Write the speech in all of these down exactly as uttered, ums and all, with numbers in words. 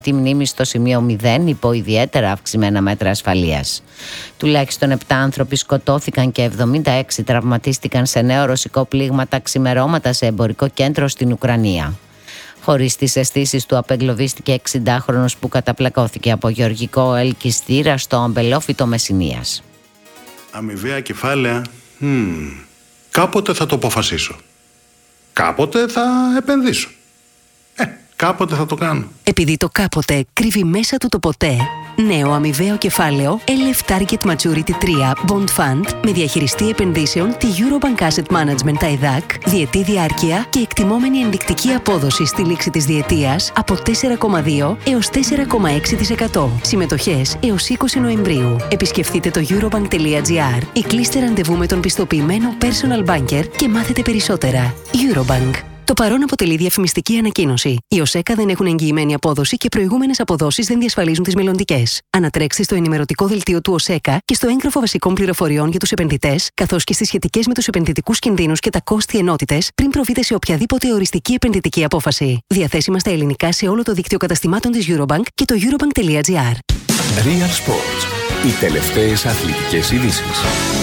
τη μνήμη στο σημείο μηδέν υπό ιδιαίτερα αυξημένα μέτρα ασφαλείας. Τουλάχιστον επτά άνθρωποι σκοτώθηκαν και εβδομήντα έξι τραυματίστηκαν σε νέο ρωσικό πλήγμα τα ξημερώματα σε εμπορικό κέντρο στην Ουκρανία. Χωρίς τις αισθήσεις του απεγκλωβίστηκε εξηντάχρονος που καταπλακώθηκε από γεωργικό ελκυστήρα στο αμπελόφυτο Μεσσηνίας. Αμοιβαία κεφάλαια, hmm, κάποτε θα το αποφασίσω. Κάποτε θα επενδύσω. Ε, κάποτε θα το κάνω. Επειδή το κάποτε κρύβει μέσα του το ποτέ, νέο αμοιβαίο κεφάλαιο ελ εφ Target Maturity τρία Bond Fund με διαχειριστή επενδύσεων τη Eurobank Asset Management άι ντι έι σι, διετή διάρκεια και εκτιμόμενη ενδεικτική απόδοση στη λήξη της διετίας από τέσσερα κόμμα δύο έως τέσσερα κόμμα έξι τοις εκατό. Συμμετοχές έως είκοσι Νοεμβρίου. Επισκεφτείτε το eurobank τελεία gr ή κλείστε ραντεβού με τον πιστοποιημένο personal banker και μάθετε περισσότερα. Eurobank. Το παρόν αποτελεί διαφημιστική ανακοίνωση. Οι ΟΣΕΚΑ δεν έχουν εγγυημένη απόδοση και προηγούμενες αποδόσεις δεν διασφαλίζουν τις μελλοντικές. Ανατρέξτε στο ενημερωτικό δελτίο του ΟΣΕΚΑ και στο έγγραφο βασικών πληροφοριών για τους επενδυτές, καθώς και στις σχετικές με τους επενδυτικούς κινδύνους και τα κόστη ενότητες, πριν προβείτε σε οποιαδήποτε οριστική επενδυτική απόφαση. Διαθέσιμα στα ελληνικά σε όλο το δίκτυο καταστημάτων της Eurobank και το eurobank τελεία gr. Real Sports. Οι τελευταίες αθλητικές ειδήσεις.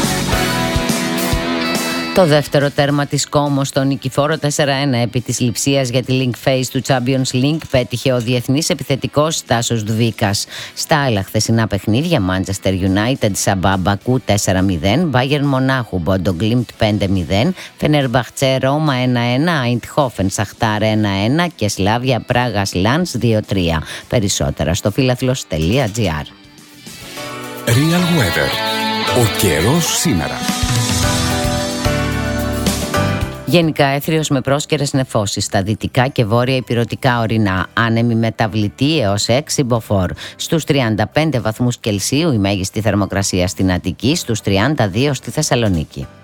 Το δεύτερο τέρμα της Κόμο στο νικηφόρο τέσσερα ένα επί της λειψίας για τη Link Phase του Champions League πέτυχε ο διεθνής επιθετικός Τάσος Δουβίκας. Στα άλλα χθεσινά παιχνίδια, Manchester United Σαμπά Μπακού τέσσερα μηδέν, Bayern Μονάχου Bodo Glimt πέντε μηδέν, Fenerbahce Ρώμα ένα ένα, Eindhoven Σαχτάρ ένα ένα και Σλάβια Πράγας Λανς δύο τρία. Περισσότερα στο φίλαθλος τελεία gr. Real Weather. Ο καιρός σήμερα. Γενικά έθριος με πρόσκαιρες νεφώσεις στα δυτικά και βόρεια ηπειρωτικά ορεινά, άνεμη μεταβλητή έως έξι μποφόρ. Στους τριάντα πέντε βαθμούς Κελσίου η μέγιστη θερμοκρασία στην Αττική, στους τριάντα δύο στη Θεσσαλονίκη.